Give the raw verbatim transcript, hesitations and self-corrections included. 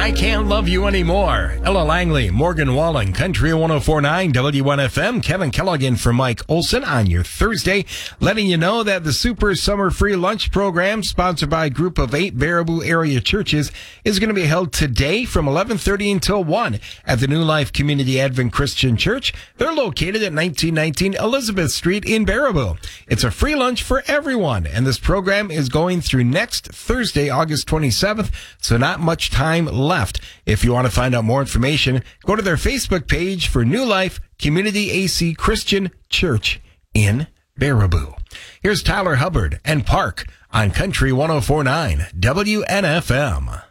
I Can't Love You Anymore. Ella Langley, Morgan Wallen, Country one oh four point nine W one F M. Kevin Kellogg for Mike Olson on your Thursday, letting you know that the Super Summer Free Lunch Program, sponsored by a group of eight Baraboo area churches, is going to be held today from eleven thirty until one at the New Life Community Advent Christian Church. They're located at nineteen nineteen Elizabeth Street in Baraboo. It's a free lunch for everyone, and this program is going through next Thursday, August twenty-seventh, so not much time left. If you want to find out more information, go to their Facebook page for New Life Community A C Christian Church in Baraboo. Here's Tyler Hubbard and Park on Country one oh four point nine W N F M.